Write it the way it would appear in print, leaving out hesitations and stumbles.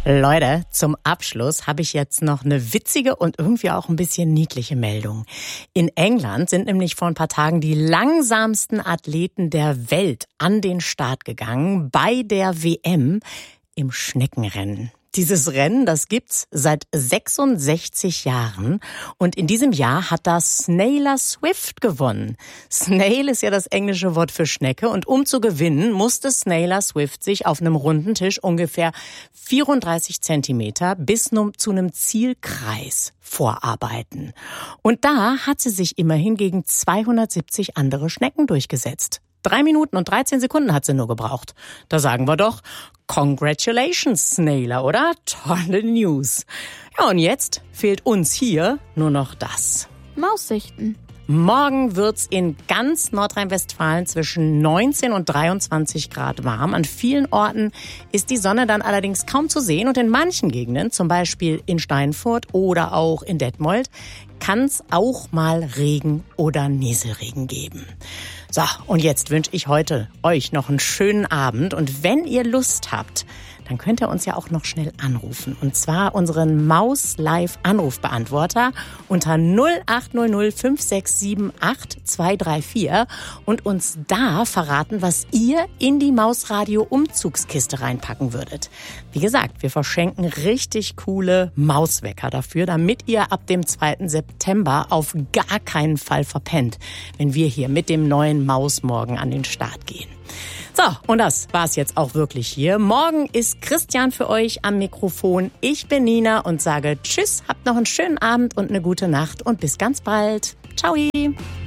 Leute, zum Abschluss habe ich jetzt noch eine witzige und irgendwie auch ein bisschen niedliche Meldung. In England sind nämlich vor ein paar Tagen die langsamsten Athleten der Welt an den Start gegangen bei der WM im Schneckenrennen. Dieses Rennen, das gibt's seit 66 Jahren und in diesem Jahr hat das Snailor Swift gewonnen. Snail ist ja das englische Wort für Schnecke und um zu gewinnen, musste Snailor Swift sich auf einem runden Tisch ungefähr 34 Zentimeter bis zu einem Zielkreis vorarbeiten. Und da hat sie sich immerhin gegen 270 andere Schnecken durchgesetzt. 3 Minuten und 13 Sekunden hat sie nur gebraucht. Da sagen wir doch, congratulations, Snailor, oder? Tolle News. Ja, und jetzt fehlt uns hier nur noch das. Maussichten. Morgen wird's in ganz Nordrhein-Westfalen zwischen 19 und 23 Grad warm. An vielen Orten ist die Sonne dann allerdings kaum zu sehen und in manchen Gegenden, zum Beispiel in Steinfurt oder auch in Detmold, kann's auch mal Regen oder Nieselregen geben. So, und jetzt wünsche ich heute euch noch einen schönen Abend und wenn ihr Lust habt, dann könnt ihr uns ja auch noch schnell anrufen. Und zwar unseren Maus-Live-Anrufbeantworter unter 0800 567 8234 und uns da verraten, was ihr in die Mausradio-Umzugskiste reinpacken würdet. Wie gesagt, wir verschenken richtig coole Mauswecker dafür, damit ihr ab dem 2. September auf gar keinen Fall verpennt, wenn wir hier mit dem neuen Mausmorgen an den Start gehen. So, und das war's jetzt auch wirklich hier. Morgen ist Christian für euch am Mikrofon. Ich bin Nina und sage Tschüss, habt noch einen schönen Abend und eine gute Nacht und bis ganz bald. Ciao.